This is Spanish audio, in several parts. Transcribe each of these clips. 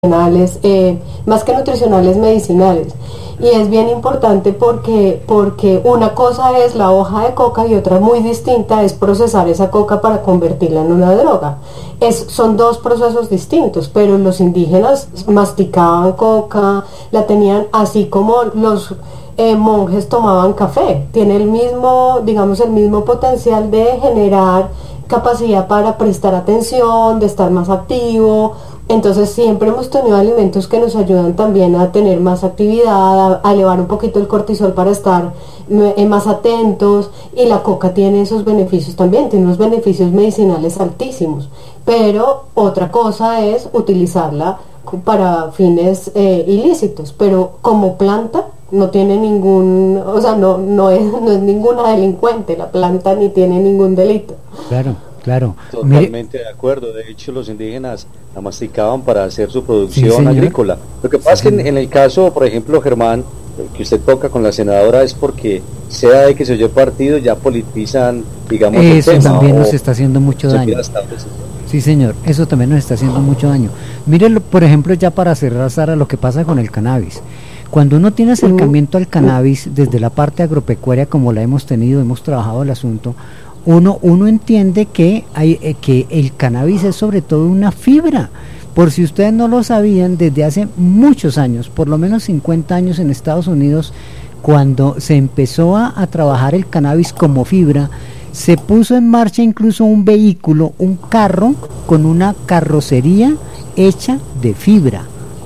nutricionales, más que nutricionales, medicinales. Y es bien importante porque una cosa es la hoja de coca y otra muy distinta es procesar esa coca para convertirla en una droga. Son dos procesos distintos, pero los indígenas masticaban coca, la tenían así como los monjes tomaban café. Tiene el mismo, digamos, el mismo potencial de generar capacidad para prestar atención, de estar más activo. Entonces siempre hemos tenido alimentos que nos ayudan también a tener más actividad, a elevar un poquito el cortisol para estar más atentos, y la coca tiene esos beneficios también, tiene unos beneficios medicinales altísimos, pero otra cosa es utilizarla para fines ilícitos, pero como planta no tiene ningún, o sea, no es ninguna delincuente la planta, ni tiene ningún delito. Claro. Claro. Totalmente de acuerdo. De hecho, los indígenas la masticaban para hacer su producción agrícola. Lo que pasa es que en el caso, por ejemplo, Germán, que usted toca con la senadora, es porque sea de que se oye partido, ya politizan, digamos, eso el tema, también nos está haciendo mucho daño. Sí, señor, eso también nos está haciendo mucho daño. Mire, por ejemplo, ya para cerrar, Sara, lo que pasa con el cannabis. Cuando uno tiene acercamiento al cannabis desde la parte agropecuaria, como la hemos tenido, hemos trabajado el asunto, uno entiende que el cannabis es sobre todo una fibra. Por si ustedes no lo sabían, desde hace muchos años, por lo menos 50 años en Estados Unidos, cuando se empezó a trabajar el cannabis como fibra, se puso en marcha incluso un vehículo, un carro con una carrocería hecha de fibra.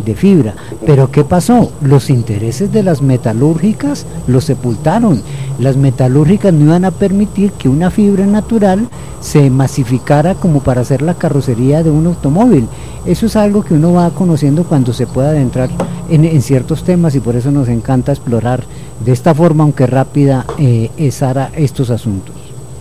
Pero ¿qué pasó? Los intereses de las metalúrgicas los sepultaron. Las metalúrgicas no iban a permitir que una fibra natural se masificara como para hacer la carrocería de un automóvil. Eso es algo que uno va conociendo cuando se pueda adentrar en ciertos temas, y por eso nos encanta explorar de esta forma, aunque rápida, Sara, estos asuntos.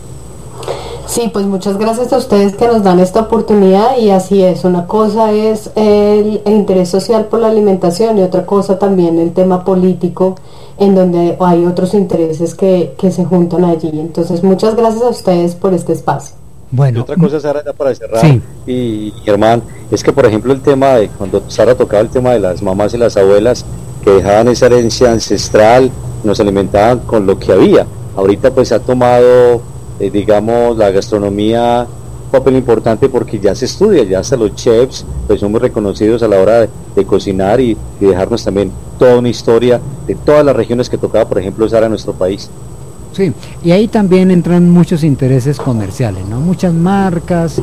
Sí, pues muchas gracias a ustedes que nos dan esta oportunidad, y así es, una cosa es el interés social por la alimentación y otra cosa también el tema político, en donde hay otros intereses que se juntan allí. Entonces muchas gracias a ustedes por este espacio. Bueno, y otra cosa, Sara, ya para cerrar, sí. y Germán, es que por ejemplo el tema de, cuando Sara tocaba el tema de las mamás y las abuelas que dejaban esa herencia ancestral, nos alimentaban con lo que había. Ahorita pues se ha tomado digamos, la gastronomía un papel importante porque ya se estudia, ya hasta los chefs pues somos reconocidos a la hora de cocinar y dejarnos también toda una historia de todas las regiones que tocaba, por ejemplo, Sara, nuestro país. Sí, y ahí también entran muchos intereses comerciales, ¿no? Muchas marcas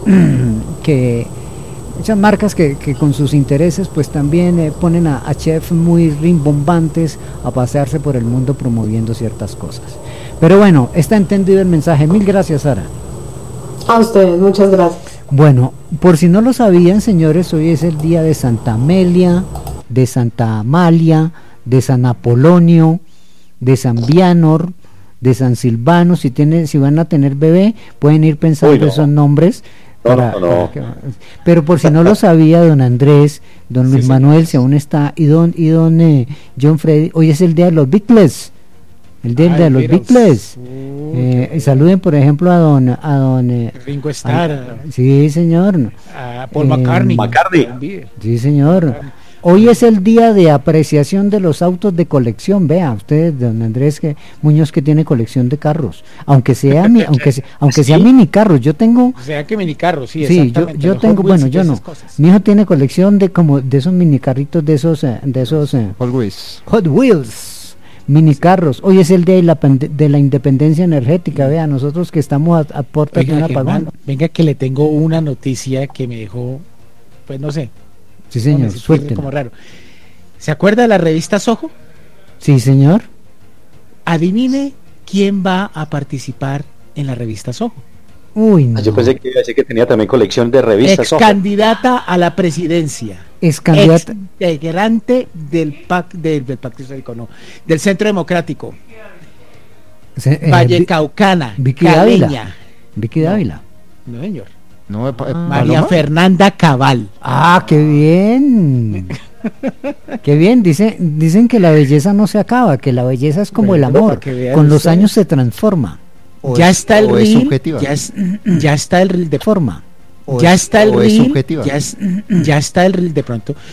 que con sus intereses pues también ponen a chefs muy rimbombantes a pasearse por el mundo promoviendo ciertas cosas. Pero bueno, está entendido el mensaje. Mil gracias, Sara. A ustedes, muchas gracias. Bueno, por si no lo sabían, señores, hoy es el día de Santa Amelia, de Santa Amalia, de San Apolonio, de San Vianor, de San Silvano. Si van a tener bebé, pueden ir pensando esos nombres. Pero por si no lo sabía, don Andrés, don Luis Manuel, si aún está, y don John Freddy, hoy es el día de los Beatles. El día de los Beatles. Saluden, por ejemplo, a don Ringo Starr. Sí, señor. A Paul McCartney. Sí, señor. Hoy es el día de apreciación de los autos de colección. Vea, ustedes, don Andrés Muñoz, que tiene colección de carros, aunque sea sea mini carros. Yo tengo. O sea que mini carros, sí. Sí, yo tengo, bueno, yo no. Mi hijo tiene colección de esos mini carritos, de esos Hot Wheels. Mini carros. Hoy es el día de la independencia energética. Vea, nosotros que estamos a puertas de un apagón. Venga, que le tengo una noticia que me dejó, pues no sé. Sí, señor, suéltela. Como raro. ¿Se acuerda de la revista Soho? Sí, señor. Adivine quién va a participar en la revista Soho. Uy, no. Yo pensé que tenía también colección de revistas. Ex candidata a la presidencia. Ex candidata. Integrante del pacto histórico, no, del Centro Democrático. Vallecaucana. Vicky Dávila. Vicky Dávila. No, señor. No, María Fernanda Cabal. Ah, qué bien. Qué bien, dicen que la belleza no se acaba, que la belleza es como el amor, con los años se transforma. Ya está el reel, ya está el reel de forma. ya está el reel, ya está el reel de pronto,